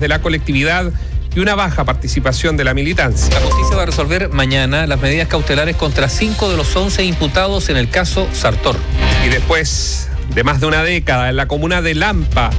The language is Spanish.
de la colectividad y una baja participación de la militancia. La justicia va a resolver mañana las medidas cautelares contra 5 de los 11 imputados en el caso Sartor. Y después de más de una década en la comuna de Lampa,